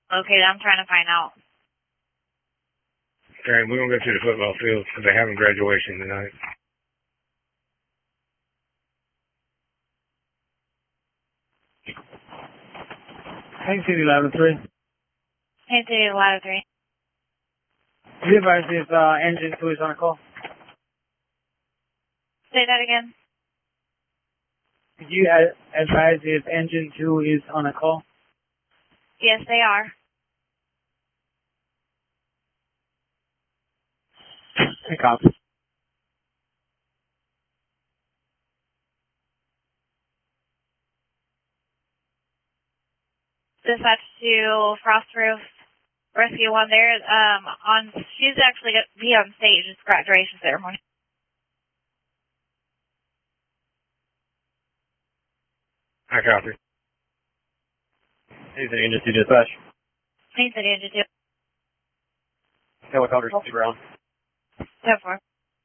located? I'm trying to find out. Okay, we're going to go to the football field because they're having graduation tonight. Haines City Ladder 3. Haines City Ladder 3. Be advised if engine 2 is on a call. Say that again. Could you advise if engine 2 is on a call? Yes, they are. Hey, copy. Dispatch to Frost Roof Rescue 1 there. She's actually going to be on stage. It's graduation ceremony. I copy. Haines City Engine 2 dispatch. Haines City Engine 2. Helicopter to ground. 10-4.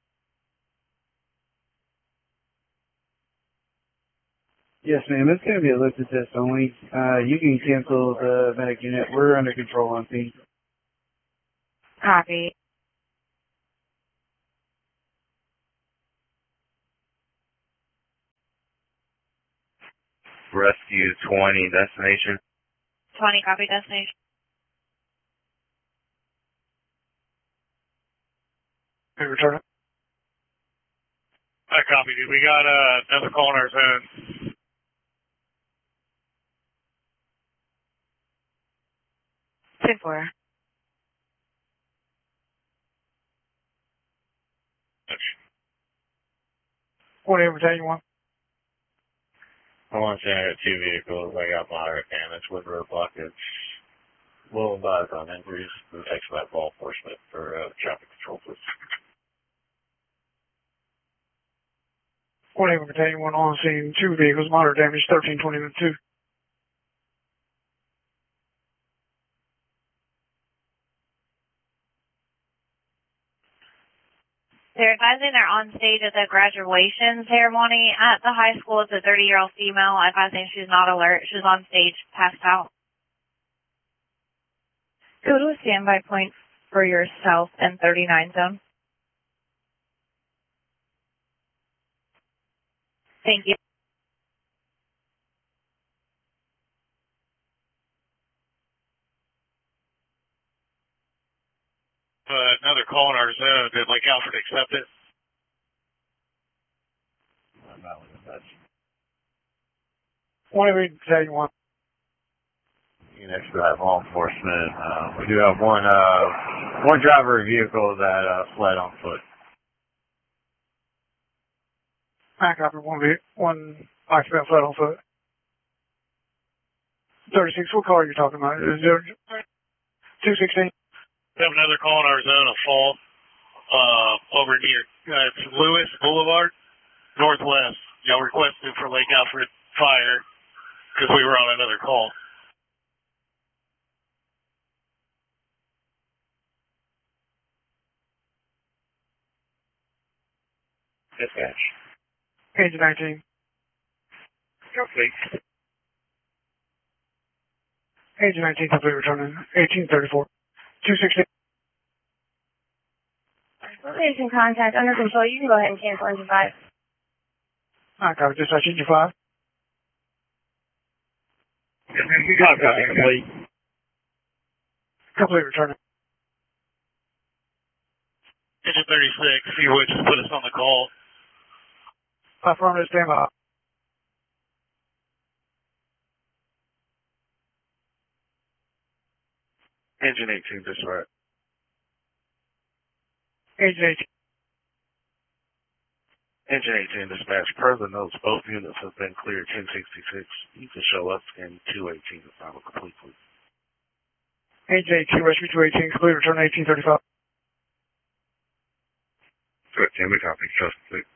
Yes, ma'am. It's going to be a lifted test only. You can cancel the medic unit. We're under control on scene. Copy. Rescue 20, destination. 20, copy, destination. Hey, return it. I copy, dude. We got another call in our zone. Ten four. What battalion 1? I want to say I got 2 vehicles. I got moderate damage with roadblock. It's low advised on injuries. We'll take that law enforcement for traffic control, please. Whatever battalion 1 on scene. 2 vehicles, moderate damage, 1320-2. They're advising they're on stage at the graduation ceremony at the high school. It's a 30-year-old female advising she's not alert. She's on stage, passed out. Go to a standby point for yourself and 39 zone. Thank you. Another call in our zone. Did Lake Alfred accept it? I'm not with that. Whatever battalion 1. You can expedite law enforcement. We do have one driver of vehicle that fled on foot. I copy. One occupant fled on foot. 36, what car are you talking about? Is there 216? We have another call in our zone of fall over near it's Lewis Boulevard, northwest. Y'all requested for Lake Alfred fire because we were on another call. Dispatch. Page 19. Complete. Page 19, complete returning. 1834. 216. Location contact under control. You can go ahead and cancel engine 5. I copy. Dispatch engine 5. Complete. Complete returning. Engine 36, if you would just put us on the call. Affirmative, stand by. Engine 18, dispatch. Engine 18. Engine 18, dispatch. Per the notes, both units have been cleared 1066. You can show us in 218 to final complete, please. Engine 18, rescue 218, complete return 1835. Good, Jimmy, copy. Just